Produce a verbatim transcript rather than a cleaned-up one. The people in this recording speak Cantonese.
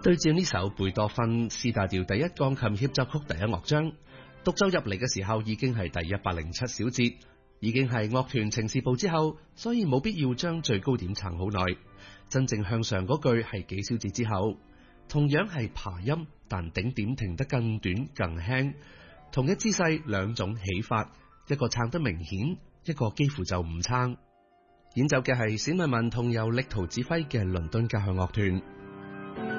對照呢首貝多芬 C 大調第一鋼琴協奏曲第一樂章，獨奏入嚟嘅時候已經係第一百零七小節，已經係樂團呈示部之後，所以冇必要將最高點撐好耐。真正向上嗰句係幾小節之後，同樣係爬音，但頂點停得更短更輕，同一姿勢兩種起法，一個撐得明顯，一個幾乎就唔撐。演奏嘅係冼藝文同由力圖指揮嘅倫敦交響樂團。